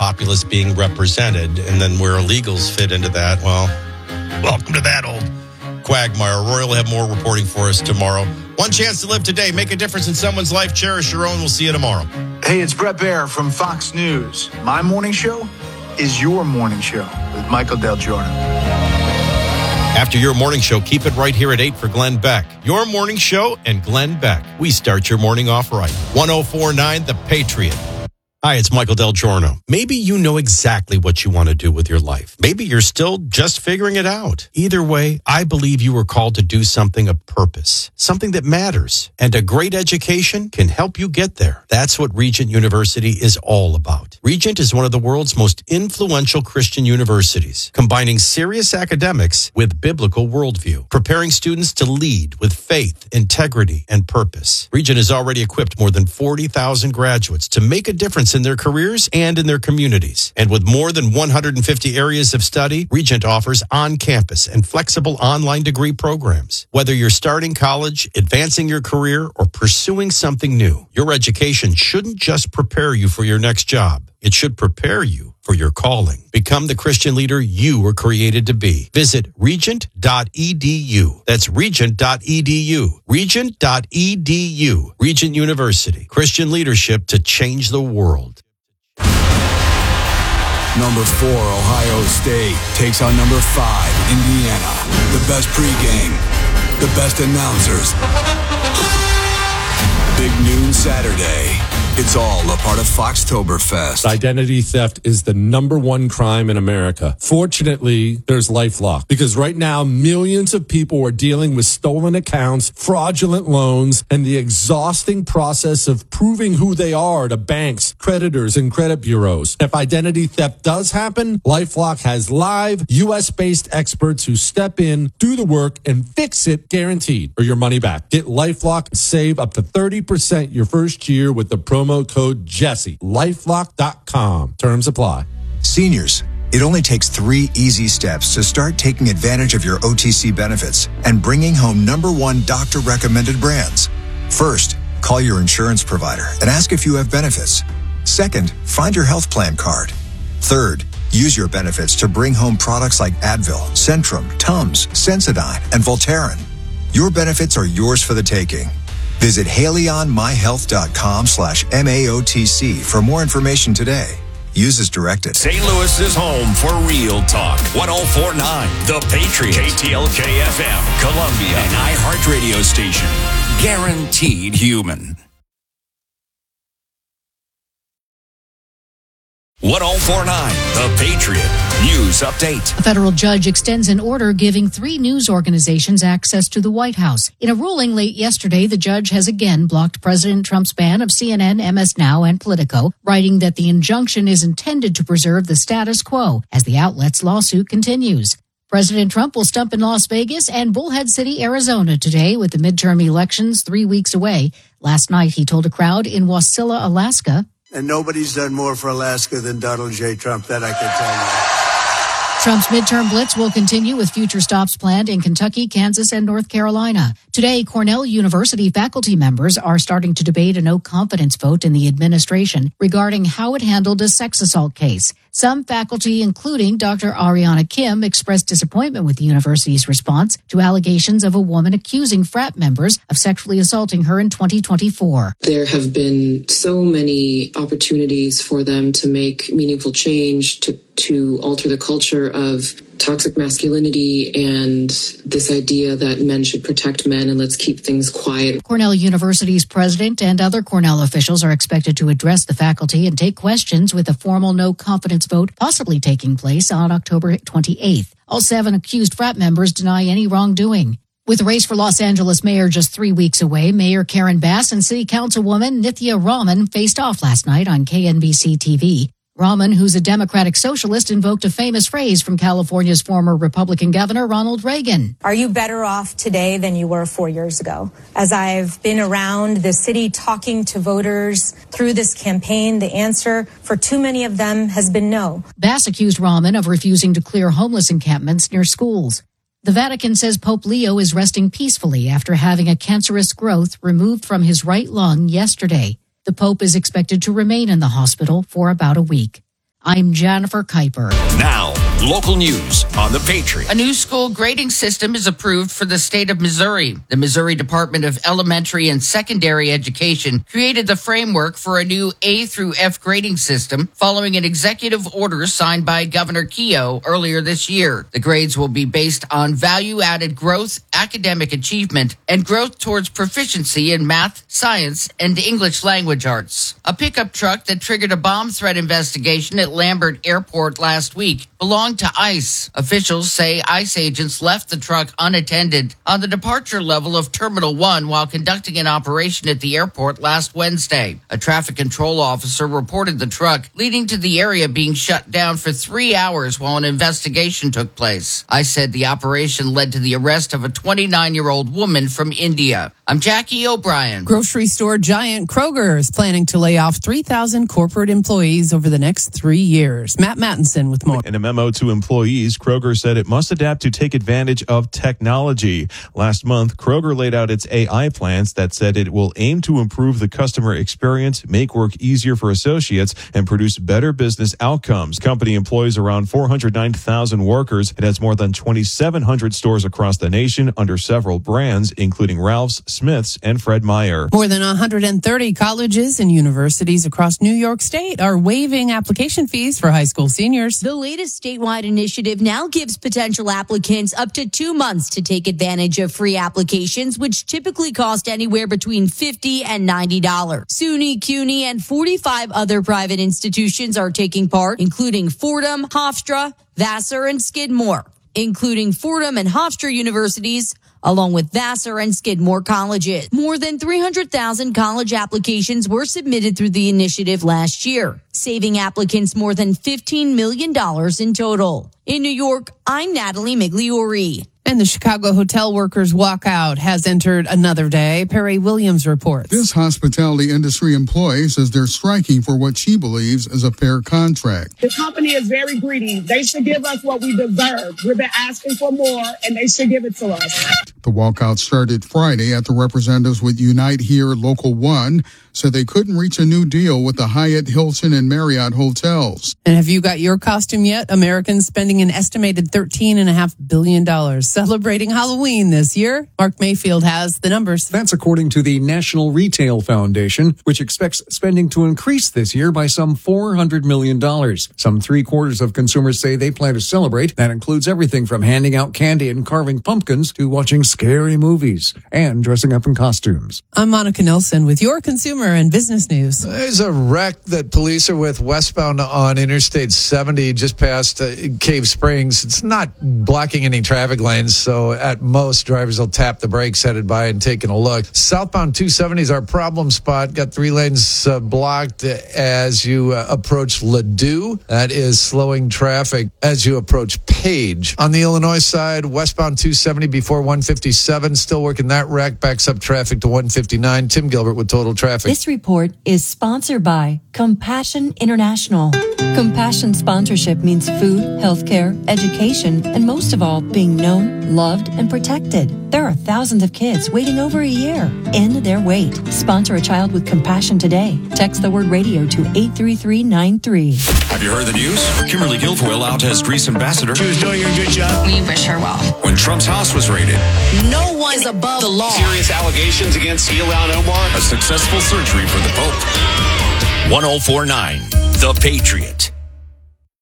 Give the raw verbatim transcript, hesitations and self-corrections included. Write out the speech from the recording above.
populace being represented. And then where illegals fit into that, well, welcome to that old quagmire. Roy will have more reporting for us tomorrow. One chance to live today. Make a difference in someone's life. Cherish your own. We'll see you tomorrow. Hey, it's Brett Baer from Fox News. My morning show is your morning show with Michael Del Giorno. After your morning show, keep it right here at eight for Glenn Beck. Your morning show and Glenn Beck. We start your morning off right. one oh four point nine The Patriot. Hi, it's Michael Del Giorno. Maybe you know exactly what you want to do with your life. Maybe you're still just figuring it out. Either way, I believe you were called to do something of purpose, something that matters, and a great education can help you get there. That's what Regent University is all about. Regent is one of the world's most influential Christian universities, combining serious academics with biblical worldview, preparing students to lead with faith, integrity, and purpose. Regent has already equipped more than forty thousand graduates to make a difference in their careers and in their communities. And with more than one hundred fifty areas of study, Regent offers on-campus and flexible online degree programs. Whether you're starting college, advancing your career, or pursuing something new, your education shouldn't just prepare you for your next job. It should prepare you for your calling. Become the Christian leader you were created to be. Visit regent dot e d u. That's regent dot e d u. regent dot e d u. Regent University. Christian leadership to change the world. Number four, Ohio State takes on number five, Indiana. The best pregame, the best announcers. Big noon Saturday. It's all a part of Foxtoberfest. Identity theft is the number one crime in America. Fortunately, there's LifeLock, because right now millions of people are dealing with stolen accounts, fraudulent loans, and the exhausting process of proving who they are to banks, creditors, and credit bureaus. If identity theft does happen, LifeLock has live U S-based experts who step in, do the work, and fix it guaranteed, or your money back. Get LifeLock and save up to thirty percent your first year with the promo code Jesse. lifelock dot com. Terms apply. Seniors, it only takes three easy steps to start taking advantage of your O T C benefits and bringing home number one doctor-recommended brands. First, call your insurance provider and ask if you have benefits. Second, find your health plan card. Third, use your benefits to bring home products like Advil, Centrum, Tums, Sensodyne, and Voltaren. Your benefits are yours for the taking. Visit haleyonmyhealth.com slash MAOTC for more information today. Use as directed. Saint Louis is home for Real Talk. one oh four point nine The Patriot. K T L K F M. Columbia. An iHeart radio station. Guaranteed human. one oh four point nine The Patriot. News update. A federal judge extends an order giving three news organizations access to the White House. In a ruling late yesterday, the judge has again blocked President Trump's ban of C N N, M S Now, and Politico, writing that the injunction is intended to preserve the status quo as the outlet's lawsuit continues. President Trump will stump in Las Vegas and Bullhead City, Arizona today with the midterm elections three weeks away. Last night, he told a crowd in Wasilla, Alaska, and nobody's done more for Alaska than Donald J. Trump, that I can tell you. Trump's midterm blitz will continue with future stops planned in Kentucky, Kansas, and North Carolina. Today, Cornell University faculty members are starting to debate a no-confidence vote in the administration regarding how it handled a sex assault case. Some faculty, including Doctor Ariana Kim, expressed disappointment with the university's response to allegations of a woman accusing frat members of sexually assaulting her in twenty twenty-four. There have been so many opportunities for them to make meaningful change, to, to alter the culture of toxic masculinity and this idea that men should protect men and let's keep things quiet. Cornell University's president and other Cornell officials are expected to address the faculty and take questions with a formal no-confidence vote possibly taking place on October twenty-eighth. All seven accused frat members deny any wrongdoing. With the race for Los Angeles mayor just three weeks away, Mayor Karen Bass and City Councilwoman Nithya Raman faced off last night on K N B C T V. Raman, who's a Democratic socialist, invoked a famous phrase from California's former Republican governor, Ronald Reagan. Are you better off today than you were four years ago? As I've been around the city talking to voters through this campaign, the answer for too many of them has been no. Bass accused Raman of refusing to clear homeless encampments near schools. The Vatican says Pope Leo is resting peacefully after having a cancerous growth removed from his right lung yesterday. The Pope is expected to remain in the hospital for about a week. I'm Jennifer Kuiper. Now, local news on The Patriot. A new school grading system is approved for the state of Missouri. The Missouri Department of Elementary and Secondary Education created the framework for a new A through F grading system following an executive order signed by Governor Keogh earlier this year. The grades will be based on value-added growth, academic achievement, and growth towards proficiency in math, science, and English language arts. A pickup truck that triggered a bomb threat investigation at Lambert Airport last week belonged to ICE. Officials say ICE agents left the truck unattended on the departure level of Terminal one while conducting an operation at the airport last Wednesday. A traffic control officer reported the truck, leading to the area being shut down for three hours while an investigation took place. ICE said the operation led to the arrest of a twenty-nine-year-old woman from India. I'm Jackie O'Brien. Grocery store giant Kroger is planning to lay off three thousand corporate employees over the next three years. Matt Mattinson with more. In a memo to employees, Kroger said it must adapt to take advantage of technology. Last month, Kroger laid out its A I plans that said it will aim to improve the customer experience, make work easier for associates, and produce better business outcomes. The company employs around four hundred nine thousand workers. It has more than twenty-seven hundred stores across the nation under several brands, including Ralph's, Smith's, and Fred Meyer. More than one hundred thirty colleges and universities across New York State are waiving application fees for high school seniors. The latest statewide initiative now gives potential applicants up to two months to take advantage of free applications, which typically cost anywhere between fifty dollars and ninety dollars. SUNY, CUNY, and forty-five other private institutions are taking part, including Fordham, Hofstra, Vassar, and Skidmore. Including Fordham and Hofstra universities, along with Vassar and Skidmore colleges. More than three hundred thousand college applications were submitted through the initiative last year, saving applicants more than fifteen million dollars in total. In New York, I'm Natalie Migliori. And the Chicago hotel workers walkout has entered another day. Perry Williams reports. This hospitality industry employee says they're striking for what she believes is a fair contract. The company is very greedy. They should give us what we deserve. We've been asking for more, and they should give it to us. The walkout started Friday after representatives with Unite Here Local one said they couldn't reach a new deal with the Hyatt, Hilton, and Marriott hotels. And have you got your costume yet? Americans spending an estimated thirteen point five billion dollars celebrating Halloween this year. Mark Mayfield has the numbers. That's according to the National Retail Foundation, which expects spending to increase this year by some four hundred million dollars. Some three quarters of consumers say they plan to celebrate. That includes everything from handing out candy and carving pumpkins to watching scary movies and dressing up in costumes. I'm Monica Nelson with your consumer and business news. There's a wreck that police are with westbound on Interstate seventy just past uh, Cave Springs. It's not blocking any traffic lanes, so at most drivers will tap the brakes headed by and taking a look. Southbound two seventy is our problem spot. Got three lanes uh, blocked as you uh, approach Ladue. That is slowing traffic as you approach Page. On the Illinois side, westbound two seventy before one fifty-seven, still working that wreck, backs up traffic to one fifty-nine. Tim Gilbert with Total Traffic. This report is sponsored by Compassion International. Compassion sponsorship means food, healthcare, education, and most of all, being known, loved, and protected. There are thousands of kids waiting over a year. End their wait. Sponsor a child with compassion today. Text the word radio to eight three three nine three. Have you heard the news? Kimberly Guilfoyle out as Greece ambassador. She was doing a good job. We wish her well. When Trump's house was raided. No one is above the law. Serious allegations against Ilhan Omar. A successful surgery for the Pope. one oh four point nine The Patriot.